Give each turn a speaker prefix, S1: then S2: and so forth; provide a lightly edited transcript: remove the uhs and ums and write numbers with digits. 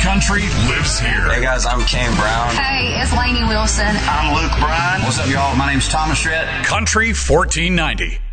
S1: country lives here.
S2: Hey guys, I'm Kane Brown.
S3: Hey, it's Lainey Wilson.
S4: I'm Luke Bryan.
S5: What's up, y'all? My name's Thomas Rhett.
S1: Country 1490.